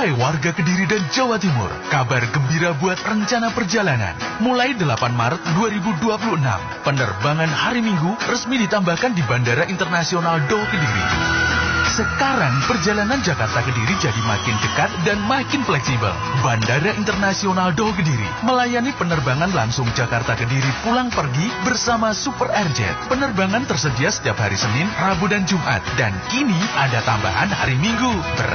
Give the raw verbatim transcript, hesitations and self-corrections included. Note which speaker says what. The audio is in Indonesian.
Speaker 1: Hai warga Kediri dan Jawa Timur, kabar gembira buat rencana perjalanan. Mulai delapan Maret dua ribu dua puluh enam, penerbangan hari Minggu resmi ditambahkan di Bandara Internasional Doho Kediri. Sekarang perjalanan Jakarta Kediri jadi makin dekat dan makin fleksibel. Bandara Internasional Doho Kediri melayani penerbangan langsung Jakarta Kediri pulang pergi bersama Super Airjet. Penerbangan tersedia setiap hari Senin, Rabu dan Jumat, dan kini ada tambahan hari Minggu.